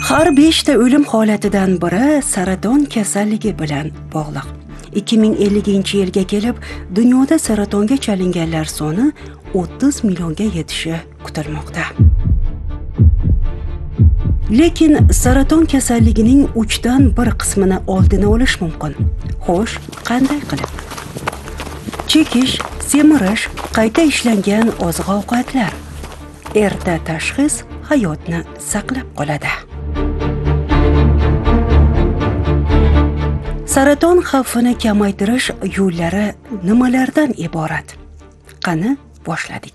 Har 5 ta o'lim holatidan biri saraton kasalligi bilan bog'liq. 2050-yilga kelib dunyoda saratonga chalinganlar soni 30 millionga yetishi kutilmoqda. Lekin saraton kasalligining 3 dan 1 qismini oldini olish mumkin. Xo'sh, qanday qilib? Chekish, semirish, qayta ishlangan oziq-ovqatlar. Erta tashxis hayotni saqlab qoladi. Saraton xavfini kamaytirish yo'llari nimalardan iborat? Qani, boshladik.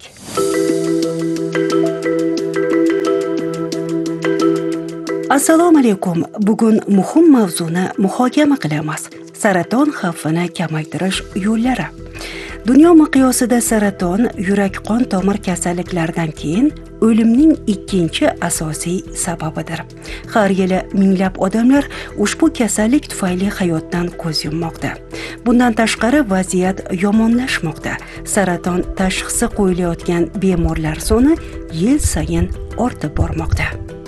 Assalomu alaykum. Bugun muhim mavzuni muhokama qilamiz. Saraton xavfini kamaytirish yo'llari. Dunyo miqyosida saraton yurak-qon tomir kasalliklaridan keyin o'limning ikkinchi asosiy sababidir. Har yili minglab odamlar ushbu kasallik tufayli hayotdan ko'z yummoqda. Bundan tashqari vaziyat yomonlashmoqda. Saraton tashxisi qo'yilayotgan bemorlar soni yil sayin ortib bormoqda.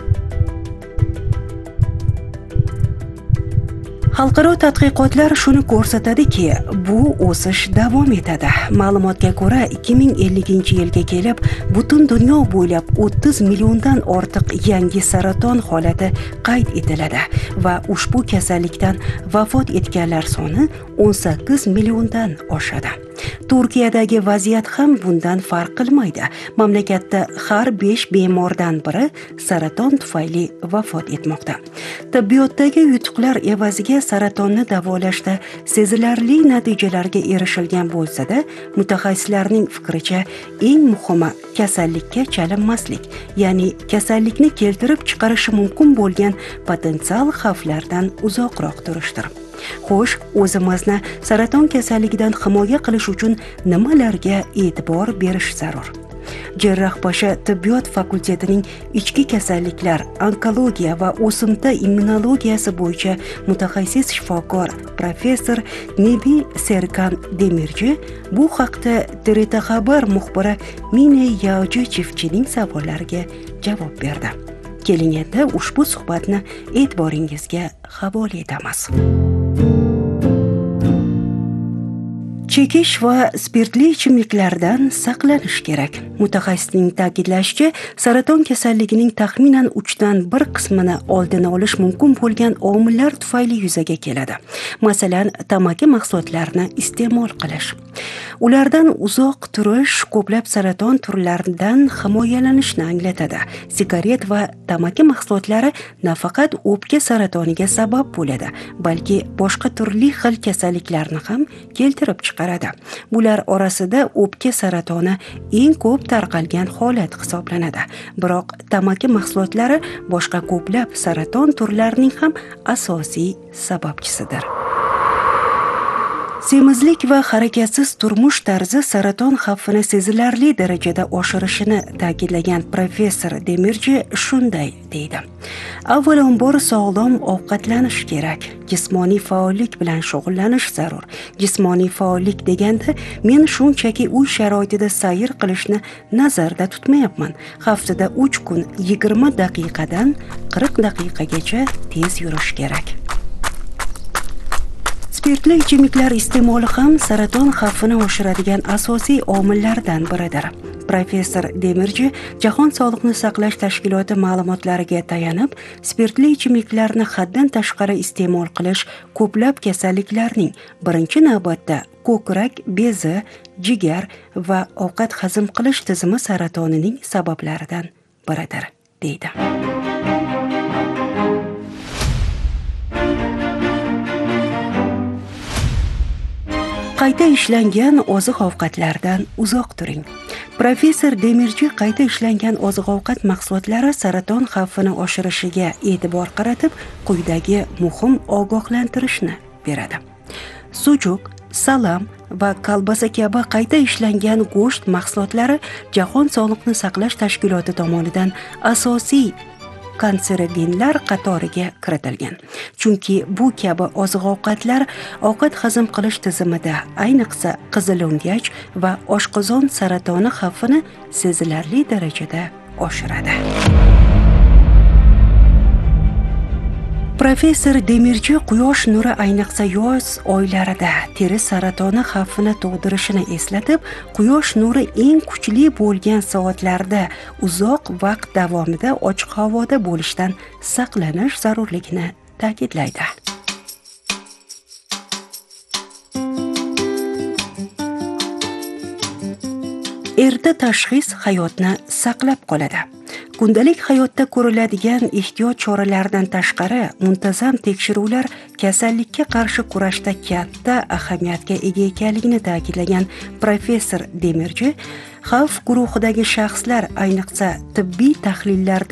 Xalqaro tadqiqotlar shuni ko'rsatadiki, bu o'sish davom etadi. Ma'lumotga ko'ra, 2050-yilga kelib butun dunyo bo'ylab 30 milliondan ortiq yangi saraton holati qayd etiladi va ushbu kasallikdan vafot etganlar soni 18 milliondan oshadi. Turkiyadagi vaziyat ham bundan farq qilmaydi. Mamlakatda har 5 bemordan biri saraton tufayli vafot etmoqda. Tibbiyotdagi yutuqlar evaziga saratonni davolashda sezilarli natijalarga erishilgan bo'lsa-da, mutaxassislarning fikricha eng muhimi kasallikka chalinmaslik, ya'ni kasallikni keltirib chiqarishi mumkin bo'lgan potensial xavflardan uzoqroq turishdir. Xo'sh, o'zimizni saraton kasalligidan himoya qilish uchun nimalarga e'tibor berish zarur? Jarrohpashi tibbiyot fakultetining ichki kasalliklar, onkologiya va o'simta immunologiyasi bo'yicha mutaxassis shifokor professor Nebi Serkan Demirji bu haqda TRT xabar muxbiri Mine Yaujichevchining savollariga javob berdi. Keling endi ushbu suhbatni e'tiboringizga havola etamiz. Chekish va spirtli ichimliklardan saqlanish kerak. Mutaxassisning ta'kidlashicha, saraton kasalligining taxminan 3 dan 1 qismini oldini olish mumkin bo'lgan omillar tufayli yuzaga keladi. Masalan, tamaki mahsulotlarini iste'mol qilish. Ulardan uzoq turish ko'plab saraton turlaridan himoyalanishni anglatadi. Sigaret va tamaki mahsulotlari nafaqat o'pka saratoniga sabab bo'ladi, balki boshqa turli xil kasalliklarni ham keltirib chiqaradi. Bular orasida o'pka saratoni eng ko'p tarqalgan holat hisoblanadi. Biroq tamaki mahsulotlari boshqa ko'plab saraton turlarining ham asosiy sababchisidir. Semizlik va harakatsiz turmush tarzi saraton xavfini sezilarli darajada oshirishini ta'kidlagan professor Demirji shunday deydi. Avvalambor sog'lom ovqatlanish kerak. Jismoniy faollik bilan shug'ullanish zarur. Jismoniy faollik deganda men shunchaki uy sharoitida sayr qilishni nazarda tutmayapman. Haftada 3 kun 20 daqiqadan 40 daqiqagacha tez yurish kerak. Spirtli ichimliklar iste'moli ham saraton xavfini oshiradigan asosiy omillardan biridir. Professor Demirji Jahon sog'liqni saqlash tashkiloti ma'lumotlariga tayanib, spirtli ichimliklarni haddan tashqari iste'mol qilish ko'plab kasalliklarning, birinchi navbatda ko'krak bezi, jigar va ovqat hazm qilish tizimi saratonining sabablaridan biridir, deydi. Qayta ishlangan oziq-ovqatlardan uzoq turing. Professor Demirji qayta ishlangan oziq-ovqat mahsulotlari saraton xavfini oshirishiga e'tibor qaratib, quyidagi muhim ogohlantirishni beradi. Sujuk, salam va kolbasa kabi qayta ishlangan go'sht mahsulotlari Jahon sog'liqni saqlash tashkiloti tomonidan asosiy kanserogenlar qatoriga kiritilgan. Chunki bu kabi oziq-ovqatlar ovqat hazm qilish tizimida, ayniqsa qizilo'ngach va oshqozon saratoni xavfini sezilarli darajada oshiradi. Professor Demirchi quyosh nuri ayniqsa yoz oylarida teri saratoni xavfini tug'dirishini eslatib, quyosh nuri eng kuchli bo'lgan soatlarda uzoq vaqt davomida ochiq havoda bo'lishdan saqlanish zarurligini ta'kidlaydi. Erta tashxis hayotni saqlab qoladi. Kundalik hayotda ko'riladigan ehtiyot choralaridan tashqari, muntazam tekshiruvlar kasallikka qarshi kurashda katta ahamiyatga ega ekanligini ta'kidlagan professor Demirchi, xavf guruhidagi shaxslar ayniqsa tibbiy tahlillardan